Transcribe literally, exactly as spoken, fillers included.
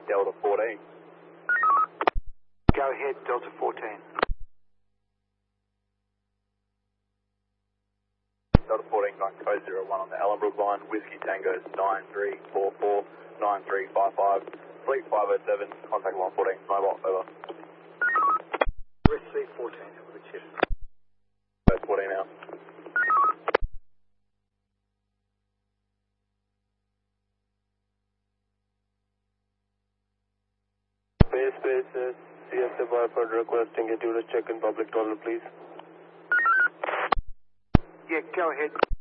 Delta fourteen. Go ahead, Delta fourteen. Delta fourteen going code zero one on the Ellenbrook line, Whiskey Tango nine three four four nine three five five, Fleet five oh seven, contact one fourteen, mobile, over. Receive fourteen, have a good shift. Code fourteen out. Base Base, uh, C S F Hartford requesting a tourist check-in public toilet, please. Yeah, go ahead.